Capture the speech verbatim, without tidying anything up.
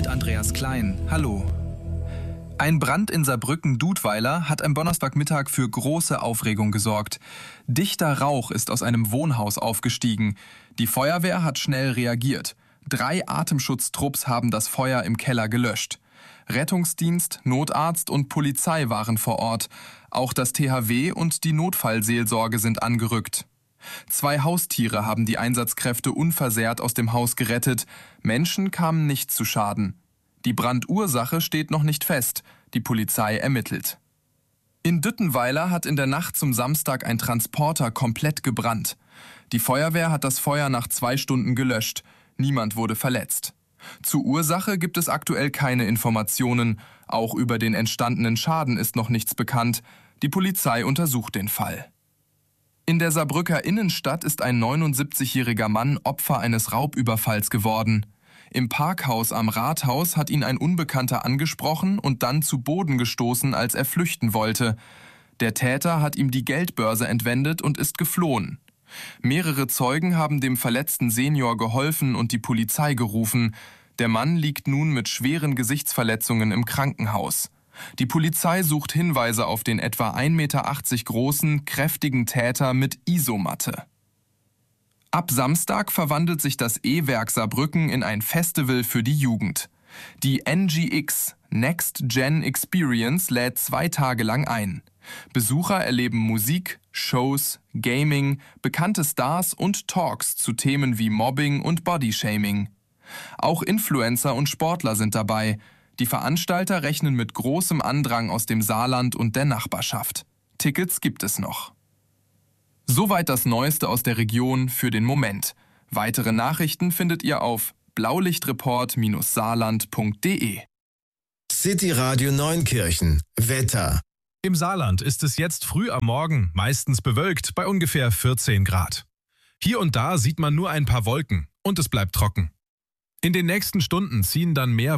mit Andreas Klein. Hallo. Ein Brand in Saarbrücken-Dudweiler hat am Donnerstagmittag für große Aufregung gesorgt. Dichter Rauch ist aus einem Wohnhaus aufgestiegen. Die Feuerwehr hat schnell reagiert. Drei Atemschutztrupps haben das Feuer im Keller gelöscht. Rettungsdienst, Notarzt und Polizei waren vor Ort. Auch das T H W und die Notfallseelsorge sind angerückt. Zwei Haustiere haben die Einsatzkräfte unversehrt aus dem Haus gerettet. Menschen kamen nicht zu Schaden. Die Brandursache steht noch nicht fest. Die Polizei ermittelt. In Düttenweiler hat in der Nacht zum Samstag ein Transporter komplett gebrannt. Die Feuerwehr hat das Feuer nach zwei Stunden gelöscht. Niemand wurde verletzt. Zur Ursache gibt es aktuell keine Informationen. Auch über den entstandenen Schaden ist noch nichts bekannt. Die Polizei untersucht den Fall. In der Saarbrücker Innenstadt ist ein neunundsiebzigjähriger Mann Opfer eines Raubüberfalls geworden. Im Parkhaus am Rathaus hat ihn ein Unbekannter angesprochen und dann zu Boden gestoßen, als er flüchten wollte. Der Täter hat ihm die Geldbörse entwendet und ist geflohen. Mehrere Zeugen haben dem verletzten Senior geholfen und die Polizei gerufen. Der Mann liegt nun mit schweren Gesichtsverletzungen im Krankenhaus. Die Polizei sucht Hinweise auf den etwa ein Meter achtzig großen, kräftigen Täter mit Isomatte. Ab Samstag verwandelt sich das E-Werk Saarbrücken in ein Festival für die Jugend. Die N G X Next Gen Experience lädt zwei Tage lang ein. Besucher erleben Musik, Shows, Gaming, bekannte Stars und Talks zu Themen wie Mobbing und Bodyshaming. Auch Influencer und Sportler sind dabei. Die Veranstalter rechnen mit großem Andrang aus dem Saarland und der Nachbarschaft. Tickets gibt es noch. Soweit das Neueste aus der Region für den Moment. Weitere Nachrichten findet ihr auf blaulichtreport Bindestrich saarland Punkt de. City Radio Neunkirchen. Wetter. Im Saarland ist es jetzt früh am Morgen meistens bewölkt bei ungefähr vierzehn Grad. Hier und da sieht man nur ein paar Wolken und es bleibt trocken. In den nächsten Stunden ziehen dann mehr